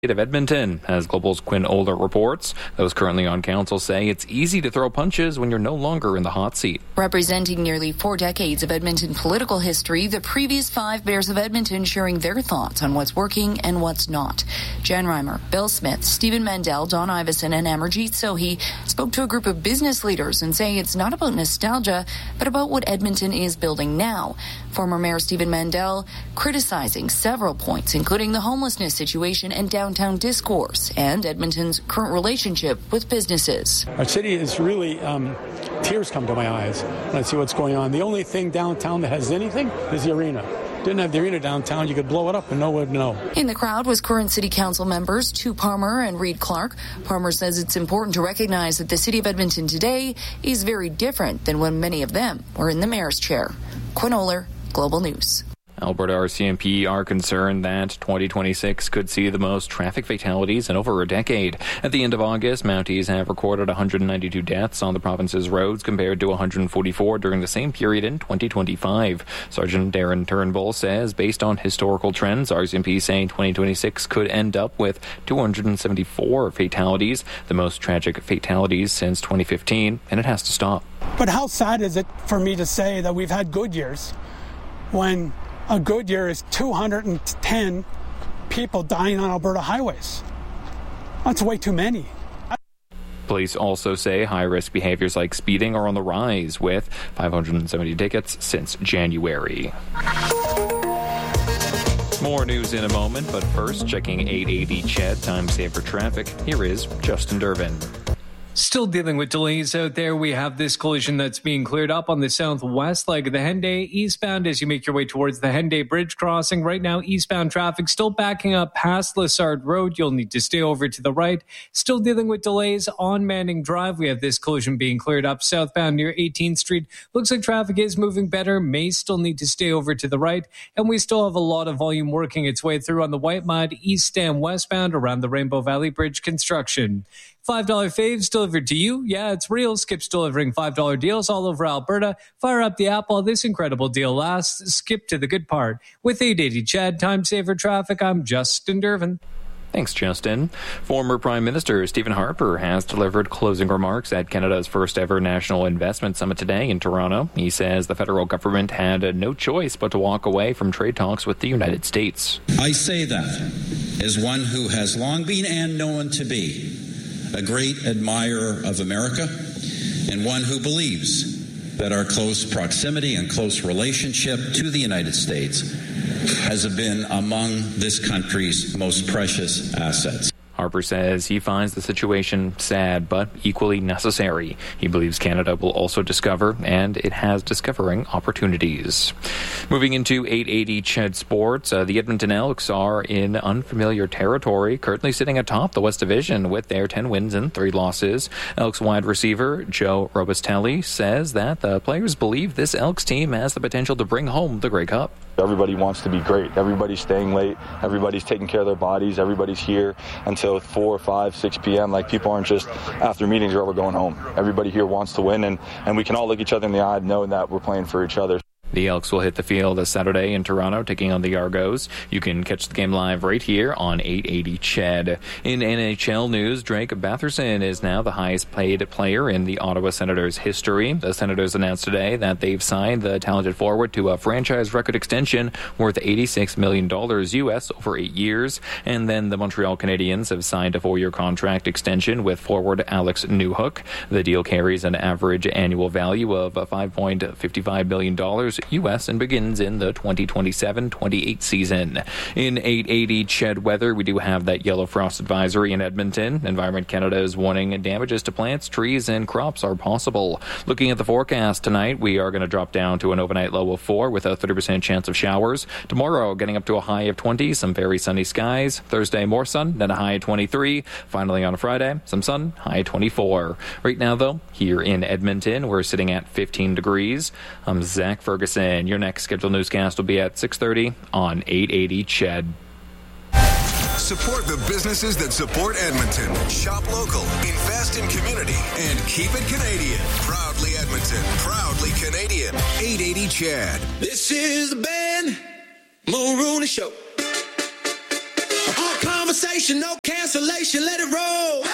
of Edmonton. As Global's Quinn Oler reports, those currently on council say it's easy to throw punches when you're no longer in the hot seat. Representing nearly 4 decades of Edmonton political history, the previous 5 mayors of Edmonton sharing their thoughts on what's working and what's not. Jen Reimer, Bill Smith, Stephen Mandel, Don Iveson, and Amarjeet Sohi spoke to a group of business leaders and say it's not about nostalgia, but about what Edmonton is building now. Former Mayor Stephen Mandel criticizing several points, including the homelessness situation and downtown discourse and Edmonton's current relationship with businesses. Our city is really, tears come to my eyes when I see what's going on. The only thing downtown that has anything is the arena. Didn't have the arena downtown, you could blow it up and no one would know. In the crowd was current city council members Stu Palmer and Reed Clark. Palmer says it's important to recognize that the city of Edmonton today is very different than when many of them were in the mayor's chair. Quinn Oler, Global News. Alberta RCMP are concerned that 2026 could see the most traffic fatalities in over a decade. At the end of August, Mounties have recorded 192 deaths on the province's roads compared to 144 during the same period in 2025. Sergeant Darren Turnbull says based on historical trends, RCMP is saying 2026 could end up with 274 fatalities, the most tragic fatalities since 2015, and it has to stop. But how sad is it for me to say that we've had good years when a good year is 210 people dying on Alberta highways? That's way too many. Police also say high-risk behaviors like speeding are on the rise, with 570 tickets since January. More news in a moment, but first, checking 880 CHED, time saver traffic. Here is Justin Durbin. Still dealing with delays out there. We have this collision that's being cleared up on the southwest leg of the Henday eastbound as you make your way towards the Henday Bridge crossing. Right now, eastbound traffic still backing up past Lessard Road. You'll need to stay over to the right. Still dealing with delays on Manning Drive. We have this collision being cleared up southbound near 18th Street. Looks like traffic is moving better. May still need to stay over to the right. And we still have a lot of volume working its way through on the White Mud east and westbound around the Rainbow Valley Bridge construction. $5 faves delivered to you. Yeah, it's real. Skip's delivering $5 deals all over Alberta. Fire up the app while this incredible deal lasts. Skip to the good part. With 880 CHED, time saver traffic, I'm Justin Durbin. Thanks, Justin. Former Prime Minister Stephen Harper has delivered closing remarks at Canada's first ever National Investment Summit today in Toronto. He says the federal government had no choice but to walk away from trade talks with the United States. I say that as one who has long been and known to be a great admirer of America and one who believes that our close proximity and close relationship to the United States has been among this country's most precious assets. Harper says he finds the situation sad but equally necessary. He believes Canada will also discover, and it has discovering opportunities. Moving into 880 CHED Sports, the Edmonton Elks are in unfamiliar territory, currently sitting atop the West Division with their 10 wins and 3 losses. Elks wide receiver Joe Robustelli says that the players believe this Elks team has the potential to bring home the Grey Cup. Everybody wants to be great. Everybody's staying late. Everybody's taking care of their bodies. Everybody's here until 4, 5, 6 p.m. Like, people aren't just after meetings or we're going home. Everybody here wants to win, and we can all look each other in the eye knowing that we're playing for each other. The Elks will hit the field this Saturday in Toronto, taking on the Argos. You can catch the game live right here on 880 CHED. In NHL news, Drake Batherson is now the highest paid player in the Ottawa Senators' history. The Senators announced today that they've signed the talented forward to a franchise record extension worth $86 million US over 8 years. And then the Montreal Canadiens have signed a 4-year contract extension with forward Alex Newhook. The deal carries an average annual value of $5.55 million US and begins in the 2027-28 season. In 880 CHED weather, we do have that yellow frost advisory in Edmonton. Environment Canada is warning damages to plants, trees, and crops are possible. Looking at the forecast tonight, we are going to drop down to an overnight low of 4 with a 30% chance of showers. Tomorrow, getting up to a high of 20, some very sunny skies. Thursday, more sun, then a high of 23. Finally, on Friday, some sun, high of 24. Right now, though, here in Edmonton, we're sitting at 15 degrees. I'm Zach Ferguson. Your next scheduled newscast will be at 6:30 on 880 CHED. Support the businesses that support Edmonton. Shop local, invest in community, and keep it Canadian. Proudly Edmonton, proudly Canadian. 880 CHED. This is the Ben Mulroney Show. All conversation, no cancellation, let it roll.